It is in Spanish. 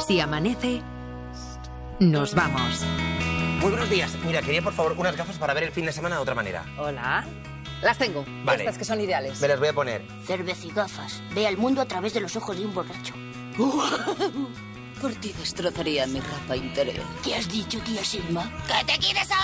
Si amanece, nos vamos. Muy buenos días. Mira, quería por favor unas gafas para ver el fin de semana de otra manera. Hola. Las tengo. Vale. Estas que son ideales. Me las voy a poner. Cerveza y gafas. Ve al mundo a través de los ojos de un borracho. Por ti destrozaría mi ropa interior. ¿Qué has dicho, tía Selma? ¡Que te quieres ahora!